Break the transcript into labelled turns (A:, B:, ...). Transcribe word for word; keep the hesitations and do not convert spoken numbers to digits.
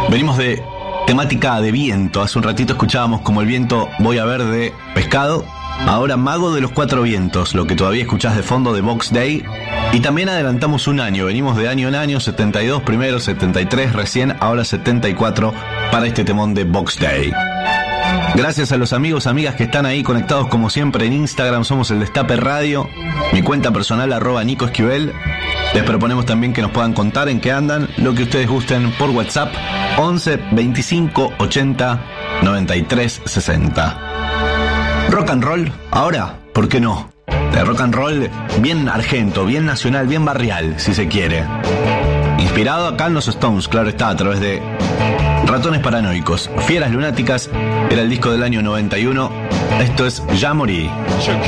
A: Venimos de temática de viento. Hace un ratito escuchábamos como el viento voy a ver de Pescado. Ahora Mago de los Cuatro Vientos, lo que todavía escuchás de fondo de Box Day. Y también adelantamos un año, venimos de año en año, setenta y dos primero, setenta y tres recién, ahora setenta y cuatro para este temón de Box Day. Gracias a los amigos, amigas que están ahí conectados como siempre en Instagram, somos el Destape Radio, mi cuenta personal arroba Nico Esquivel. Les proponemos también que nos puedan contar en qué andan, lo que ustedes gusten por WhatsApp, once veinticinco ochenta noventa y tres sesenta. Rock and roll, ahora, ¿por qué no? De rock and roll bien argento, bien nacional, bien barrial, si se quiere. Inspirado acá en los Stones, claro está, a través de Ratones Paranoicos. Fieras Lunáticas era el disco del año noventa y uno. Esto es Ya Morí.